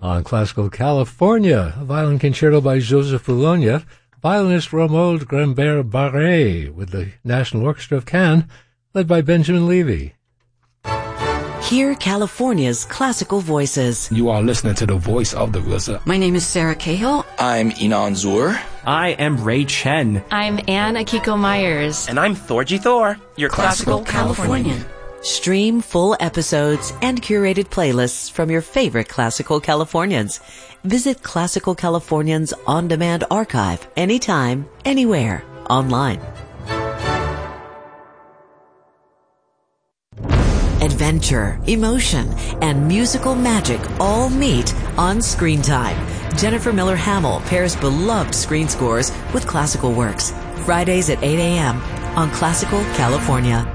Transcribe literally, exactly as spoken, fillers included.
On Classical California, a violin concerto by Joseph Boulogna, violinist Romuald Grimbert-Barré with the National Orchestra of Cannes, led by Benjamin Levy. Hear California's classical voices. You are listening to the voice of the R Z A. My name is Sarah Cahill. I'm Inan Zur. I am Ray Chen. I'm Anne Akiko Myers. And I'm Thorgy Thor, your classical, classical Californian. Californian. Stream full episodes and curated playlists from your favorite Classical Californians. Visit Classical Californians on-demand archive anytime, anywhere, online. Adventure, emotion, and musical magic all meet on Screen Time. Jennifer Miller Hamill pairs beloved screen scores with classical works. Fridays at eight a.m. on Classical California.